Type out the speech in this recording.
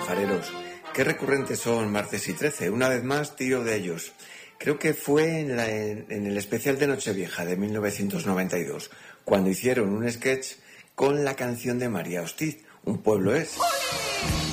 alfareros. Qué recurrentes son Martes y 13. Una vez más, tiro de ellos. Creo que fue en el especial de Nochevieja de 1992, cuando hicieron un sketch con la canción de María Hostiz, Un pueblo es.